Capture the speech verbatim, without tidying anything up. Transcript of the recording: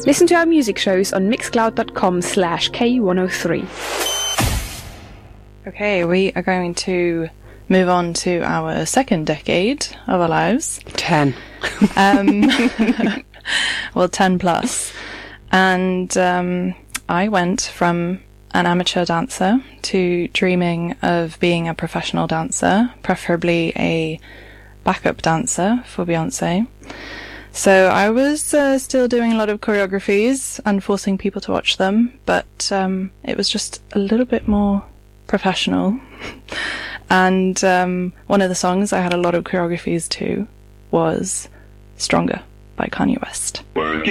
Listen to our music shows on mixcloud.com slash K103. Okay, we are going to move on to our second decade of our lives. Ten. Um, well, ten plus. And um, I went from an amateur dancer to dreaming of being a professional dancer, preferably a backup dancer for Beyonce. So I was uh, still doing a lot of choreographies and forcing people to watch them, but um, it was just a little bit more professional. And um, one of the songs I had a lot of choreographies to was Stronger by Kanye West.